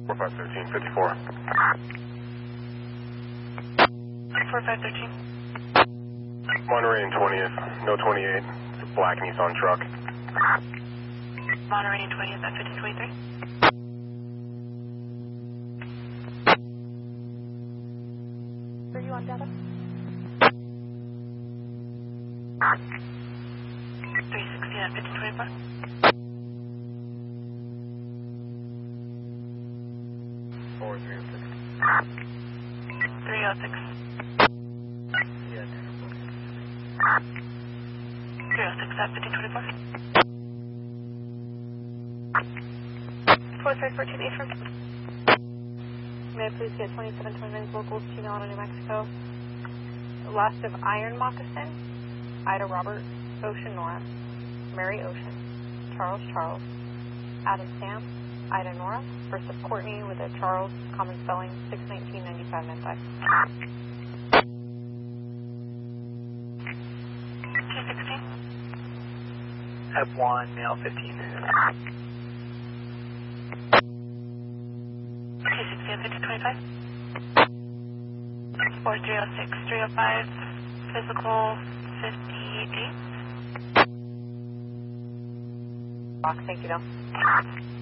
4513, 54. 4513. Monterey and 20th, no 28. It's a black Nissan truck. Monterey and 20th at 1523. Are you on data? 360 at 1524. 306. 306. Yeah, 306 at 1524. 4514 from. May I please get 2729 locals, Chino, Auto, New Mexico. Last of Iron Moccasin, Ida Robert, Ocean Nora, Mary Ocean, Charles Charles, Adam Sam, Ida Nora, first of Courtney with a Charles, common spelling, 619-9595. 216. F1, male 15. 260 at 1525. 4306, 305, physical 58. Thank you, Bill.